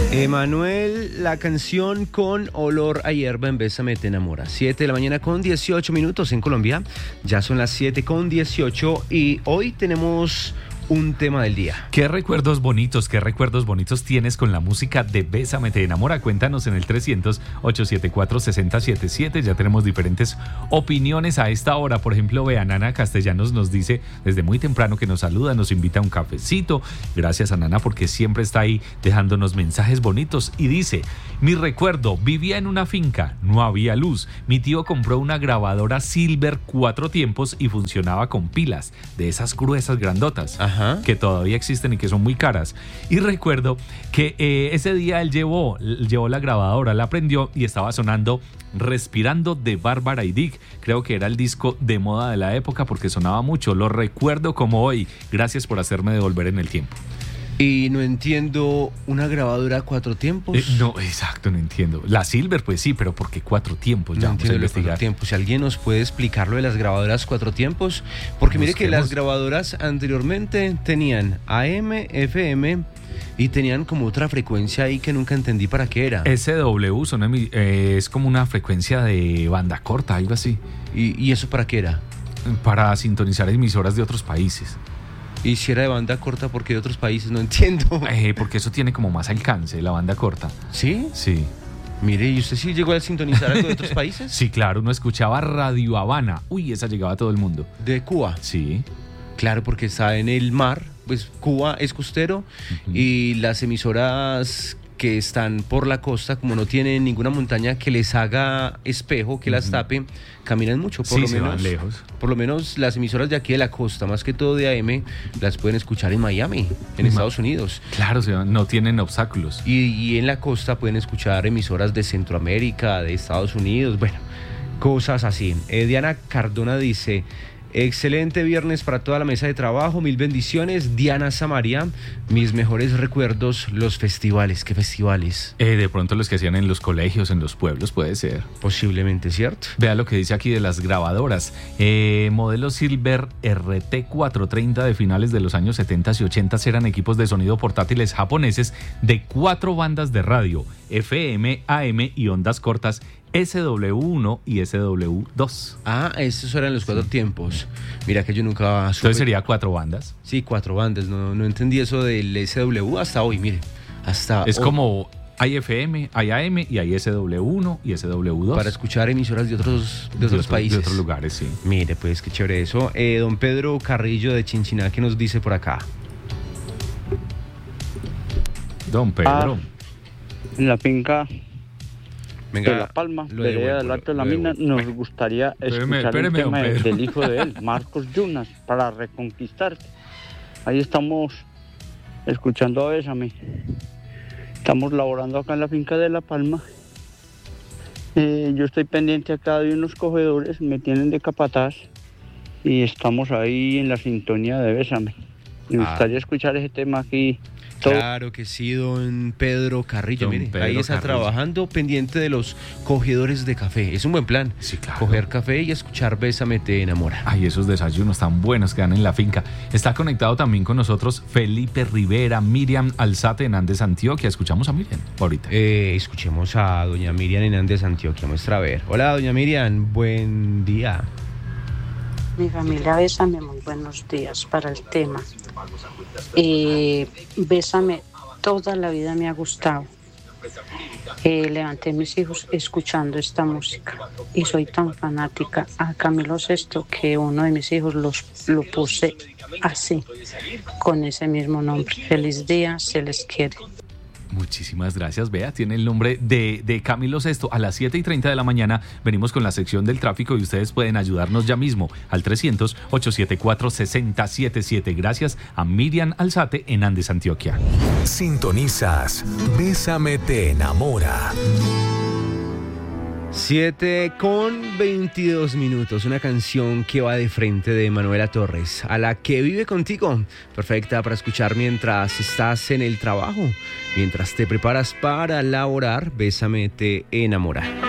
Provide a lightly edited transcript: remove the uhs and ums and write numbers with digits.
Emanuel, la canción con olor a hierba en Bésame te enamora. 7 de la mañana con 18 minutos en Colombia. Ya son las 7 con 18 y hoy tenemos un tema del día. qué recuerdos bonitos tienes con la música de Bésame te enamora? Cuéntanos en el 300-874-6077. Ya tenemos diferentes opiniones a esta hora. Por ejemplo, vean, Ana Castellanos nos dice desde muy temprano que nos saluda, nos invita a un cafecito. Gracias a Nana porque siempre está ahí dejándonos mensajes bonitos. Y dice, mi recuerdo, vivía en una finca, no había luz. Mi tío compró una grabadora Silver 4 tiempos y funcionaba con pilas, de esas gruesas grandotas. Ajá. Que todavía existen y que son muy caras. Y recuerdo que ese día él llevó la grabadora, la prendió y estaba sonando Respirando de Bárbara y Dick. Creo que era el disco de moda de la época porque sonaba mucho. Lo recuerdo como hoy. Gracias por hacerme devolver en el tiempo. Y no entiendo, ¿una grabadora 4 tiempos? No, exacto, no entiendo. La Silver, pues sí, pero ¿por qué 4 tiempos? No Ya vamos a entiendo los 4 investigar. tiempos. Si alguien nos puede explicar lo de las grabadoras 4 tiempos, porque mire que Busquemos. las grabadoras anteriormente tenían AM, FM y tenían como otra frecuencia ahí que nunca entendí para qué era. SW es como una frecuencia de banda corta, algo así, ¿Y eso para qué era? para sintonizar emisoras de otros países. Y si era de banda corta, porque de otros países no entiendo. Porque eso tiene como más alcance, la banda corta. ¿Sí? Sí. Mire, ¿y usted sí llegó a sintonizar algo de otros países? Sí, claro, uno escuchaba Radio Habana. Uy, esa llegaba a todo el mundo. De Cuba. Sí. Claro, porque está en el mar, pues Cuba es costero y las emisoras que están por la costa, como no tienen ninguna montaña que les haga espejo, que las tape, caminan mucho, por Sí, lo se menos. van lejos. Por lo menos las emisoras de aquí de la costa, más que todo de AM, las pueden escuchar en Miami, en Estados Unidos. Claro, no tienen obstáculos. Y en la costa pueden escuchar emisoras de Centroamérica, de Estados Unidos, bueno, cosas así. Diana Cardona dice: excelente viernes para toda la mesa de trabajo, mil bendiciones. Diana Samaria, mis mejores recuerdos, los festivales. ¿Qué festivales? De pronto los que hacían en los colegios, en los pueblos, puede ser. Posiblemente, ¿cierto? Vea lo que dice aquí de las grabadoras. Modelo Silver RT430 de finales de los años 70 y 80 eran equipos de sonido portátiles japoneses de 4 bandas de radio, FM, AM y ondas cortas, SW1 y SW2. Ah, estos eran los 4 tiempos. Mira que yo nunca supe. Entonces sería 4 bandas. Sí, 4 bandas. No entendí eso del SW hasta hoy, mire. Hasta Es hoy. como hay FM, hay AM y hay SW1 y SW2. Para escuchar emisoras de otros países. De otros lugares, sí. Mire, pues qué chévere eso. Don Pedro Carrillo de Chinchiná, ¿qué nos dice por acá? Don Pedro. En la finca Venga, de La Palma, lo vereda devuelvo, del Alto de la lo Mina, devuelvo. nos gustaría Espéreme, escuchar el tema don Pedro. del hijo de él, Marcos Yunas, para reconquistarte. Ahí estamos escuchando a Bésame. Estamos laborando acá en la finca de La Palma. Yo estoy pendiente acá de unos cogedores, me tienen de capataz y estamos ahí en la sintonía de Bésame. Me gustaría escuchar ese tema aquí. Claro que sí, don Pedro Carrillo. Don Mire, Pedro ahí está Carrillo. trabajando pendiente de los cogedores de café. Es un buen plan. Sí, claro. Coger café y escuchar Bésame te enamora. Ay, esos desayunos tan buenos que dan en la finca. Está conectado también con nosotros Felipe Rivera, Miriam Alzate en Andes, Antioquia. Escuchamos a Miriam ahorita. Escuchemos a doña Miriam Hernández Antioquia. Muestra a ver. Hola, doña Miriam. Buen día. Mi familia Bésame, muy buenos días para el tema. Bésame, toda la vida me ha gustado. Levanté mis hijos escuchando esta música y soy tan fanática a Camilo VI que uno de mis hijos lo puse así, con ese mismo nombre. Feliz día, se les quiere. Muchísimas gracias, Bea. Tiene el nombre de Camilo VI. A las 7:30 de la mañana venimos con la sección del tráfico y ustedes pueden ayudarnos ya mismo al 300-874-6077. Gracias a Miriam Alzate en Andes, Antioquia. Sintonizas Bésame te enamora. 7:22, una canción que va de frente de Manuela Torres, a la que vive contigo, perfecta para escuchar mientras estás en el trabajo, mientras te preparas para laborar. Bésame te enamora.